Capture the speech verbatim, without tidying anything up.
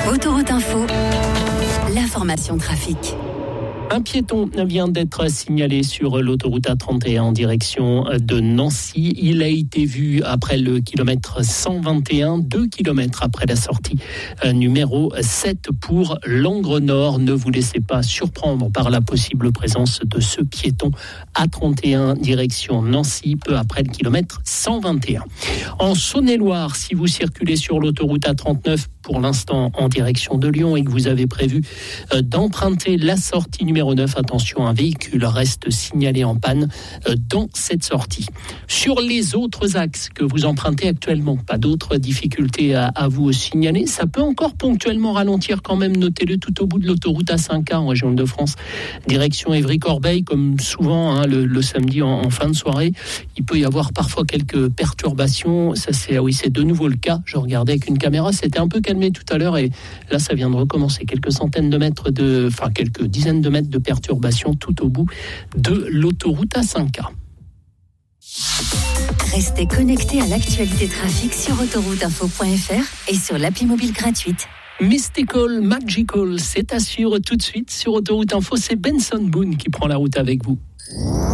Autoroute Info, l'information trafic. Un piéton vient d'être signalé sur l'autoroute A trente et un en direction de Nancy. Il a été vu après le kilomètre cent vingt et un, deux kilomètres après la sortie numéro sept pour l'Angre Nord. Ne vous laissez pas surprendre par la possible présence de ce piéton A trente et un direction Nancy, peu après le kilomètre cent vingt et un. En Saône-et-Loire, si vous circulez sur l'autoroute A trente-neuf pour l'instant en direction de Lyon et que vous avez prévu d'emprunter la sortie numéro neuf, attention, un véhicule reste signalé en panne dans cette sortie. Sur les autres axes que vous empruntez actuellement, pas d'autres difficultés à, à vous signaler. Ça peut encore ponctuellement ralentir quand même, notez-le, tout au bout de l'autoroute A cinq A en région de France, direction Évry-Corbeil, comme souvent hein, le, le samedi en, en fin de soirée. Il peut y avoir parfois quelques perturbations. Ça, c'est, oui, c'est de nouveau le cas. Je regardais avec une caméra, c'était un peu calmé tout à l'heure et là, ça vient de recommencer. Quelques centaines de mètres de, enfin quelques dizaines de mètres de perturbations tout au bout de l'autoroute A cinq A. Restez connectés à l'actualité trafic sur autoroute info point f r et sur l'appli mobile gratuite. Mystical, Magical, c'est à suivre tout de suite sur Autoroute Info. C'est Benson Boone qui prend la route avec vous.